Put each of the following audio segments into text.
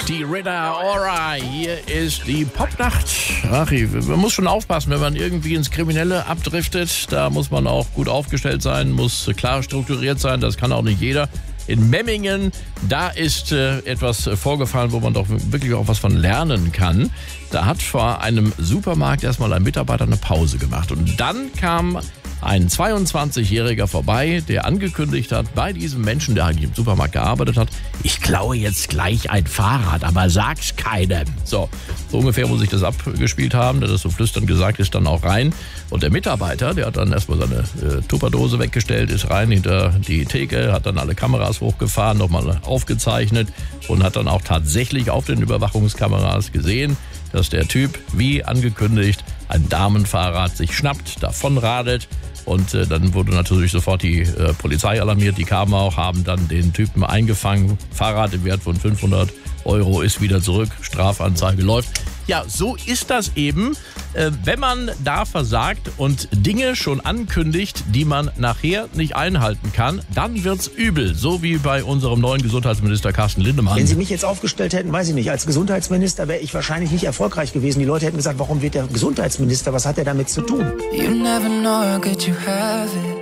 Die Rita Ora, hier ist die Popnacht. Ach, man muss schon aufpassen, wenn man irgendwie ins Kriminelle abdriftet. Da muss man auch gut aufgestellt sein, muss klar strukturiert sein. Das kann auch nicht jeder. In Memmingen, da ist etwas vorgefallen, wo man doch wirklich auch was von lernen kann. Da hat vor einem Supermarkt erstmal ein Mitarbeiter eine Pause gemacht. Und dann kam ein 22-Jähriger vorbei, der angekündigt hat, bei diesem Menschen, der eigentlich im Supermarkt gearbeitet hat, ich klaue jetzt gleich ein Fahrrad, aber sag's keinem. So ungefähr muss ich das abgespielt haben, der das so flüsternd gesagt ist, dann auch rein. Und der Mitarbeiter, der hat dann erstmal seine Tupperdose weggestellt, ist rein hinter die Theke, hat dann alle Kameras hochgefahren, nochmal aufgezeichnet und hat dann auch tatsächlich auf den Überwachungskameras gesehen, dass der Typ, wie angekündigt, ein Damenfahrrad sich schnappt, davonradelt. Und dann wurde natürlich sofort die Polizei alarmiert. Die kamen auch, haben dann den Typen eingefangen. Fahrrad im Wert von 500 € ist wieder zurück. Strafanzeige läuft. Ja, so ist das eben, wenn man da versagt und Dinge schon ankündigt, die man nachher nicht einhalten kann, dann wird's übel. So wie bei unserem neuen Gesundheitsminister Carsten Linnemann. Wenn Sie mich jetzt aufgestellt hätten, weiß ich nicht, als Gesundheitsminister wäre ich wahrscheinlich nicht erfolgreich gewesen. Die Leute hätten gesagt, warum wird der Gesundheitsminister? Was hat er damit zu tun? You never know how good you have it.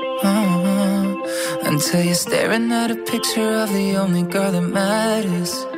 Until you're staring at a picture of the only girl that matters.